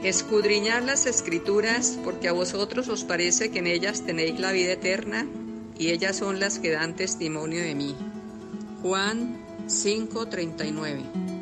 Escudriñad las Escrituras, porque a vosotros os parece que en ellas tenéis la vida eterna, y ellas son las que dan testimonio de mí. Juan 5:39.